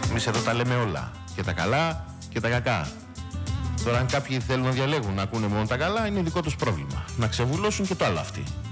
Εμείς εδώ τα λέμε όλα. Και τα καλά και τα κακά. Τώρα, αν κάποιοι θέλουν να διαλέγουν να ακούνε μόνο τα καλά, είναι δικό τους πρόβλημα. Να ξεβουλώσουν και το άλλο αυτοί.